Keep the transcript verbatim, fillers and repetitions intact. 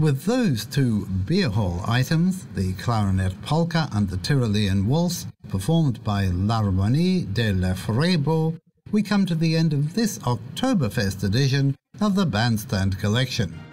With those two beer hall items, the clarinet polka and the Tyrolean waltz, performed by L'Harmonie de Lefebvre, we come to the end of this Oktoberfest edition of the Bandstand Collection.